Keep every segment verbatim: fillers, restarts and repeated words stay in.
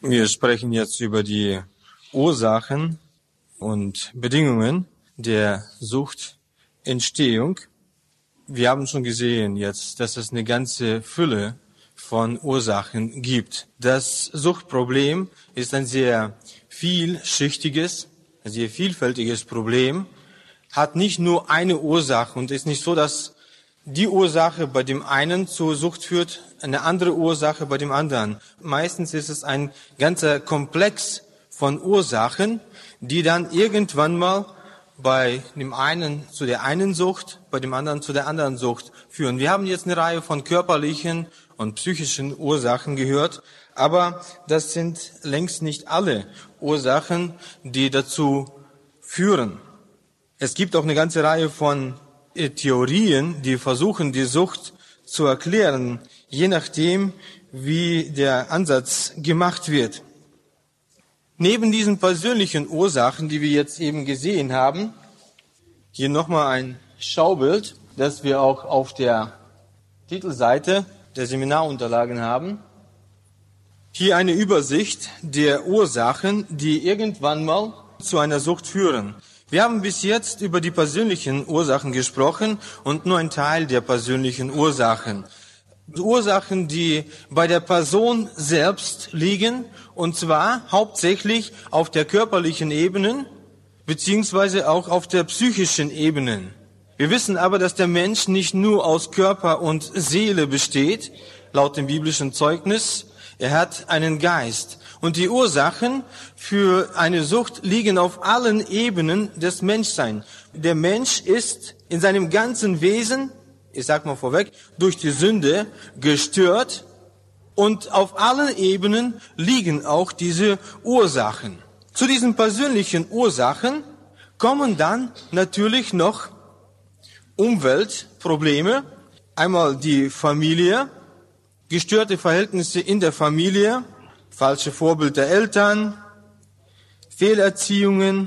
Wir sprechen jetzt über die Ursachen und Bedingungen der Suchtentstehung. Wir haben schon gesehen jetzt, dass es eine ganze Fülle von Ursachen gibt. Das Suchtproblem ist ein sehr vielschichtiges, ein sehr vielfältiges Problem, hat nicht nur eine Ursache und ist nicht so, dass die Ursache bei dem einen zur Sucht führt, eine andere Ursache bei dem anderen. Meistens ist es ein ganzer Komplex von Ursachen, die dann irgendwann mal bei dem einen zu der einen Sucht, bei dem anderen zu der anderen Sucht führen. Wir haben jetzt eine Reihe von körperlichen und psychischen Ursachen gehört, aber das sind längst nicht alle Ursachen, die dazu führen. Es gibt auch eine ganze Reihe von Theorien, die versuchen, die Sucht zu erklären, je nachdem, wie der Ansatz gemacht wird. Neben diesen persönlichen Ursachen, die wir jetzt eben gesehen haben, hier nochmal ein Schaubild, das wir auch auf der Titelseite der Seminarunterlagen haben. Hier eine Übersicht der Ursachen, die irgendwann mal zu einer Sucht führen. Wir haben bis jetzt über die persönlichen Ursachen gesprochen und nur ein Teil der persönlichen Ursachen. Ursachen, die bei der Person selbst liegen, und zwar hauptsächlich auf der körperlichen Ebene, beziehungsweise auch auf der psychischen Ebene. Wir wissen aber, dass der Mensch nicht nur aus Körper und Seele besteht, laut dem biblischen Zeugnis. Er hat einen Geist. Und die Ursachen für eine Sucht liegen auf allen Ebenen des Menschseins. Der Mensch ist in seinem ganzen Wesen, ich sag mal vorweg, durch die Sünde gestört. Und auf allen Ebenen liegen auch diese Ursachen. Zu diesen persönlichen Ursachen kommen dann natürlich noch Umweltprobleme. Einmal die Familie, gestörte Verhältnisse in der Familie, falsche Vorbild der Eltern, Fehlerziehungen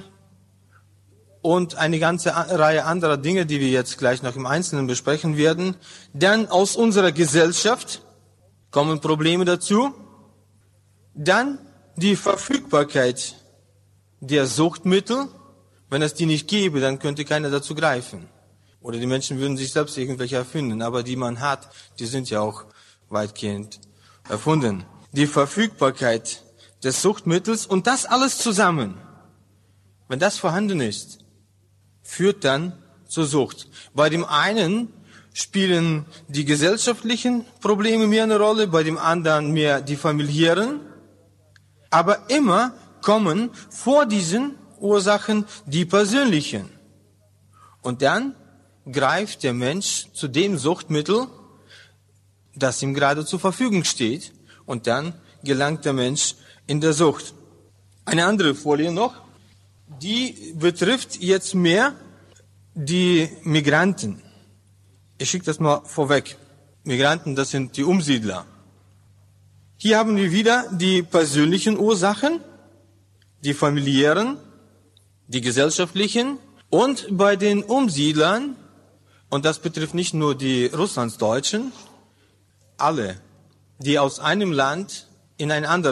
und eine ganze Reihe anderer Dinge, die wir jetzt gleich noch im Einzelnen besprechen werden. Dann aus unserer Gesellschaft kommen Probleme dazu. Dann die Verfügbarkeit der Suchtmittel. Wenn es die nicht gäbe, dann könnte keiner dazu greifen. Oder die Menschen würden sich selbst irgendwelche erfinden. Aber die man hat, die sind ja auch weitgehend erfunden. Die Verfügbarkeit des Suchtmittels und das alles zusammen, wenn das vorhanden ist, führt dann zur Sucht. Bei dem einen spielen die gesellschaftlichen Probleme mehr eine Rolle, bei dem anderen mehr die familiären. Aber immer kommen vor diesen Ursachen die persönlichen. Und dann greift der Mensch zu dem Suchtmittel, das ihm gerade zur Verfügung steht. Und dann gelangt der Mensch in der Sucht. Eine andere Folie noch, die betrifft jetzt mehr die Migranten. Ich schicke das mal vorweg. Migranten, das sind die Umsiedler. Hier haben wir wieder die persönlichen Ursachen, die familiären, die gesellschaftlichen und bei den Umsiedlern, und das betrifft nicht nur die Russlandsdeutschen, alle, die aus einem Land in ein anderes